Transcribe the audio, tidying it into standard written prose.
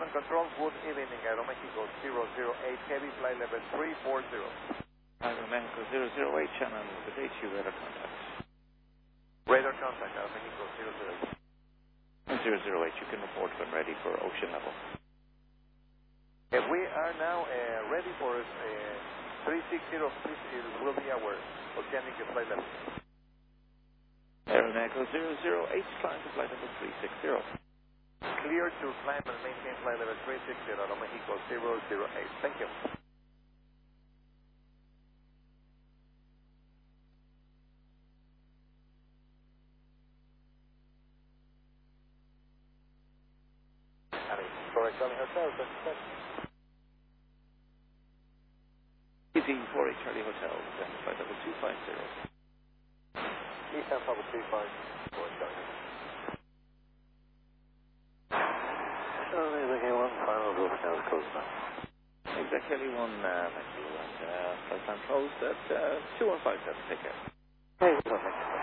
Control, good evening, Aeromexico 008, heavy flight level 340. Aeromexico 008, Shannon, good day to you, radar contact. Radar contact, Aeromexico 008. 008, you can report when ready for ocean level. We are now ready for 360, please, it will be our oceanic flight level. Aeromexico 008, climb to flight level 360. Clear to climb and maintain flight level 360, Aeromexico 008. Thank you. Correct, Hotel, Easy 48 Charlie Hotel, then flight level 250. Eastern Papa 35, Correct, Charlie. Charlie, Kelly 1, final roof now is closed now. Exact Kelly 1, thank you, and flight time closed at 2157, take care. Hey, perfect.